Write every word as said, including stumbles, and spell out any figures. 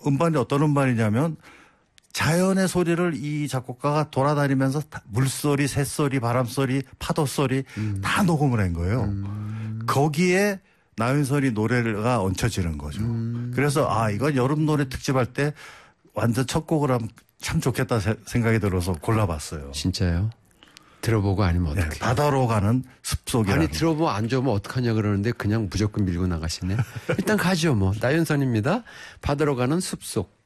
음반이 어떤 음반이냐면 자연의 소리를 이 작곡가가 돌아다니면서 물소리, 새소리, 바람소리, 파도소리 음. 다 녹음을 한 거예요. 음. 거기에 나윤선이 노래가 얹혀지는 거죠. 음. 그래서 아 이건 여름 노래 특집할 때 완전 첫 곡을 하면 참 좋겠다 생각이 들어서 골라봤어요. 진짜요? 들어보고 아니면 어떡해. 네, 바다로 가는 숲속이라는. 아니 들어보면 안 좋으면 어떡하냐 그러는데 그냥 무조건 밀고 나가시네. 일단 가죠 뭐. 나윤선입니다. 바다로 가는 숲속.